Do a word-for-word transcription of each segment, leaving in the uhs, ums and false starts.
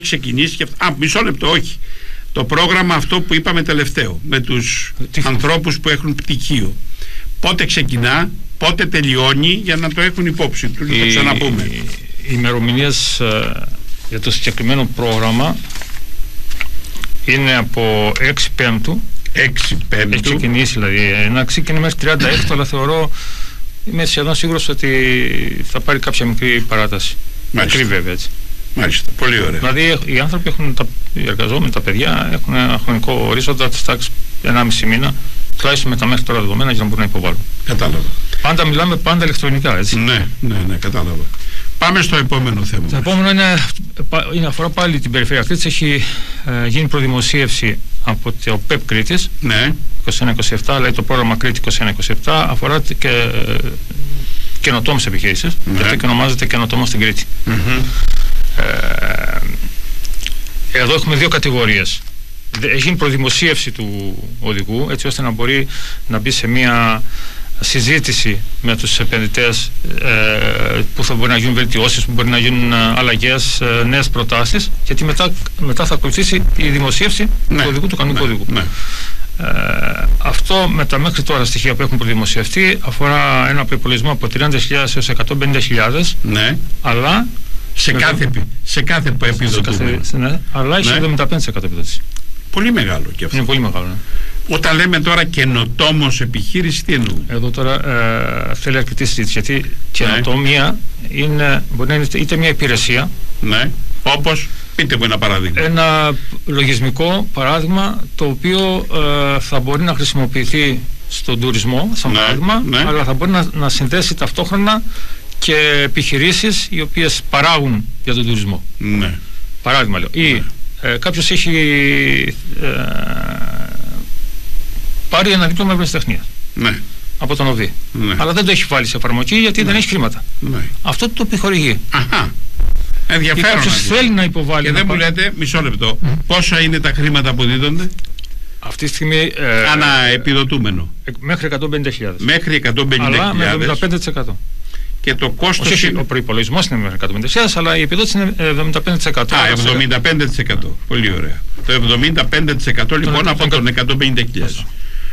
ξεκινήσει και αυτό. Α, μισό λεπτό, όχι. Το πρόγραμμα αυτό που είπαμε τελευταίο, με τους Τι... ανθρώπους που έχουν πτυχίο. Πότε ξεκινά, πότε τελειώνει, για να το έχουν υπόψη του, να το ξαναπούμε. Οι, οι ημερομηνίες ε, για το συγκεκριμένο πρόγραμμα είναι από έξι Πέμπτου. έξι Πέμπτου. Έχει ξεκινήσει δηλαδή. Να ξεκινήσει μέχρι τριάντα έξι, αλλά θεωρώ, είμαι σχεδόν σίγουρος ότι θα πάρει κάποια μικρή παράταση. Μάλιστα. Μικρή βέβαια έτσι. Μάλιστα, πολύ ωραία. Δηλαδή οι άνθρωποι έχουν, τα, οι εργαζόμενοι, τα παιδιά έχουν ένα χρονικό ορίζοντα της τάξης ενάμιση μήνα, τουλάχιστον με τα μέχρι τώρα δεδομένα, για να μπορούν να υποβάλουν. Κατάλαβα. Πάντα μιλάμε πάντα ηλεκτρονικά, έτσι. Ναι, ναι, ναι, κατάλαβα. Πάμε στο επόμενο θέμα. Το επόμενο είναι, είναι αφορά πάλι την περιφέρεια Κρήτης. Έχει ε, γίνει προδημοσίευση από το ΠΕΠ Κρήτης. Ναι. είκοσι ένα είκοσι επτά, δηλαδή το πρόγραμμα Κρήτη είκοσι ένα είκοσι επτά αφορά και ε, καινοτόμες επιχειρήσεις. Ναι. Και αυτό και ονομάζεται καινοτόμο στην Κρήτη. Mm-hmm. Ε, εδώ έχουμε δύο κατηγορίες. Έχει γίνει προδημοσίευση του οδηγού, έτσι ώστε να μπορεί να μπει σε μια συζήτηση με τους επενδυτές, ε, που θα μπορεί να γίνουν βελτιώσεις, που μπορεί να γίνουν αλλαγές, ε, νέες προτάσεις, γιατί μετά, μετά θα ακολουθήσει η δημοσίευση, ναι, του οδηγού, του κανονικού, ναι, οδηγού. Ναι. Ε, αυτό με τα μέχρι τώρα στοιχεία που έχουν προδημοσιευτεί αφορά ένα προϋπολογισμό από τριάντα χιλιάδες έως εκατόν πενήντα χιλιάδες, ναι, αλλά σε κάθε, σε κάθε επιδοτούμενο. Ναι, αλλά έχει, ναι, εβδομήντα πέντε τοις εκατό επιδότηση. Πολύ μεγάλο και αυτό. Είναι πολύ μεγάλο, ναι. Όταν λέμε τώρα καινοτόμος επιχείρηση, τι εννοούμε? Εδώ τώρα ε, θέλει αρκετή συζήτηση, γιατί καινοτομία, ναι, είναι, μπορεί να είναι είτε μια υπηρεσία. Ναι. Όπως, πείτε μου ένα παράδειγμα. Ένα λογισμικό παράδειγμα, το οποίο ε, θα μπορεί να χρησιμοποιηθεί στον τουρισμό, σαν, ναι, παράδειγμα, ναι, αλλά θα μπορεί να, να συνδέσει ταυτόχρονα και επιχειρήσεις οι οποίες παράγουν για τον τουρισμό. Ναι. Παράδειγμα λέω. Ή, ναι, ε, κάποιος έχει ε, πάρει ένα δίπλωμα ευρεσιτεχνίας, ναι, από τον ΟΔΗ, ναι, αλλά δεν το έχει βάλει σε εφαρμογή γιατί, ναι, δεν έχει χρήματα. Ναι. Αυτό το επιχορηγεί. Αχα. Ενδιαφέρον. Κάποιος θέλει να υποβάλει. Και δεν μου λέτε, μισό λεπτό, mm. πόσα είναι τα χρήματα που δίδονται αυτή τη στιγμή? Ε, ανά επιδοτούμενο. Ε, μέχρι εκατόν πενήντα χιλιάδες. Μέχρι εκατόν πενήντα χιλιάδες. Αλλά με εβδομήντα πέντε τοις εκατό. Και το κόστος. Όχι, είναι... ο προϋπολογισμός είναι μέχρι εκατόν πενήντα χιλιάδες, αλλά η επιδότηση είναι εβδομήντα πέντε τοις εκατό. Α, εβδομήντα πέντε τοις εκατό. Πολύ ωραία. Το εβδομήντα πέντε τοις εκατό λοιπόν από τον εκατόν πενήντα χιλιάδες.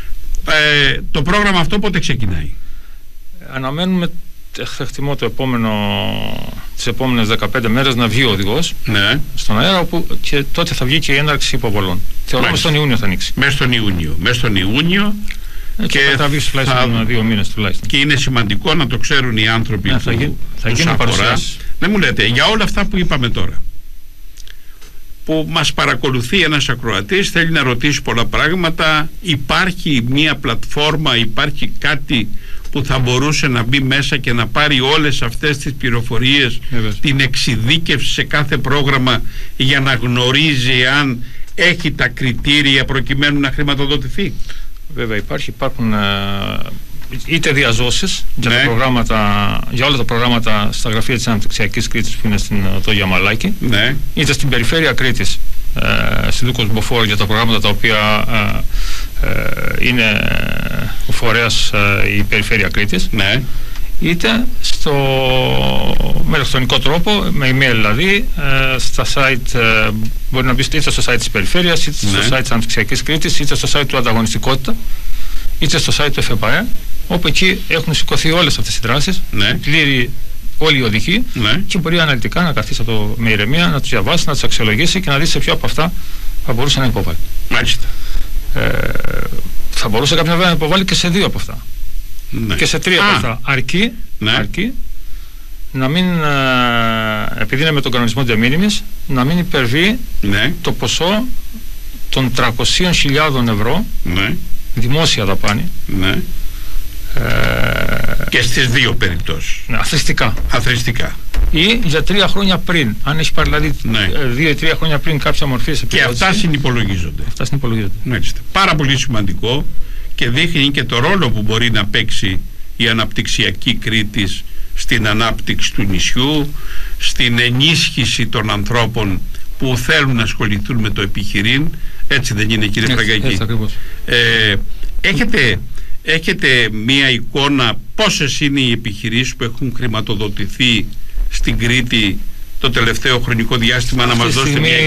Ε, το πρόγραμμα αυτό πότε ξεκινάει? Αναμένουμε, θα εκτιμώ το επόμενο, τις επόμενες δεκαπέντε μέρες να βγει ο οδηγός, ναι, στον αέρα, όπου και τότε θα βγει και η έναρξη υποβολών. Θεωρώ μέσα στον Ιούνιο θα ανοίξει. Μέσα στον Ιούνιο. Μέσα στον Ιούνιο. Και θα τραβήξει τουλάχιστον θα... δύο μήνες τουλάχιστον. Και είναι σημαντικό να το ξέρουν οι άνθρωποι, ναι, που, θα γι... θα τους αφορά. Δεν μου λέτε, για όλα αυτά που είπαμε τώρα, που μας παρακολουθεί ένας ακροατής, θέλει να ρωτήσει πολλά πράγματα, υπάρχει μια πλατφόρμα, υπάρχει κάτι που θα μπορούσε να μπει μέσα και να πάρει όλες αυτές τις πληροφορίες, yeah, την εξειδίκευση σε κάθε πρόγραμμα, για να γνωρίζει αν έχει τα κριτήρια προκειμένου να χρηματοδοτηθεί? Βέβαια υπάρχει, υπάρχουν ε, είτε διαζώσεις, ναι, για, τα προγράμματα, για όλα τα προγράμματα στα γραφεία της Αναπτυξιακής Κρήτης που είναι στην, το Γιαμαλάκι, ναι, είτε στην περιφέρεια Κρήτης, ε, στη Δούκος Μποφόρ, για τα προγράμματα τα οποία ε, ε, είναι ο φορέας ε, η περιφέρεια Κρήτης, ναι, είτε στο, με ηλεκτρονικό τρόπο, με email δηλαδή, ε, στα site, ε, μπορεί να μπει είτε στο site της περιφέρειας, είτε, ναι, στο site της Αναπτυξιακής Κρήτης, είτε στο site του Ανταγωνιστικότητα, είτε στο site του ΕΦΕΠΑΕ, όπου εκεί έχουν σηκωθεί όλες αυτές οι δράσεις, ναι, πλήρη όλοι οι οδηγοί, ναι, και μπορεί αναλυτικά να καθίσει το, με ηρεμία, να τους διαβάσει, να τους αξιολογήσει και να δει σε ποιο από αυτά θα μπορούσε να υποβάλει. Μάλιστα. Ε, θα μπορούσε κάποια να υποβάλει και σε δύο από αυτά. Ναι. Και σε τρία από αυτά. Αρκεί, ναι, αρκεί να μην, επειδή είναι με τον κανονισμό de minimis, να μην υπερβεί, ναι, το ποσό των τριακόσιες χιλιάδες ευρώ, ναι, δημόσια δαπάνη, ναι, ε, και στις δύο περιπτώσεις, ναι, αθροιστικά. αθροιστικά ή για τρία χρόνια πριν, αν έχει πάρει δηλαδή, ναι, δύο ή τρία χρόνια πριν κάποια μορφή σε και αυτά συνυπολογίζονται. Αυτά συνυπολογίζονται. Μάλιστα. Πάρα πολύ σημαντικό και δείχνει και το ρόλο που μπορεί να παίξει η αναπτυξιακή Κρήτης στην ανάπτυξη του νησιού, στην ενίσχυση των ανθρώπων που θέλουν να ασχοληθούν με το επιχειρήν. Έτσι δεν είναι, κύριε Φραγκάκη? Ε, έχετε, έχετε μία εικόνα πόσες είναι οι επιχειρήσεις που έχουν χρηματοδοτηθεί στην Κρήτη το τελευταίο χρονικό διάστημα να μας δώσετε μια